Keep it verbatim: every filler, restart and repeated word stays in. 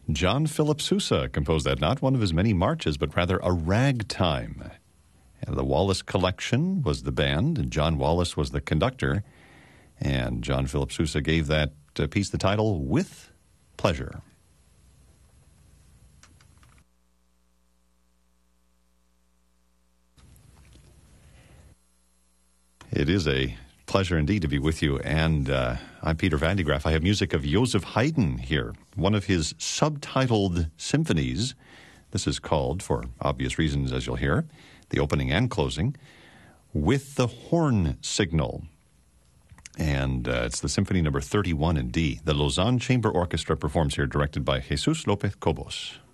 John Philip Sousa composed that, not one of his many marches, but rather a ragtime. And the Wallace Collection was the band, and John Wallace was the conductor. And John Philip Sousa gave that uh, piece the title, With Pleasure. It is a pleasure indeed to be with you, and uh, I'm Peter Van de Graaff. I have music of Joseph Haydn here, one of his subtitled symphonies. This is called, for obvious reasons as you'll hear, the opening and closing, With the Horn Signal. And uh, it's the Symphony number thirty-one in D. The Lausanne Chamber Orchestra performs here, directed by Jesus Lopez Cobos.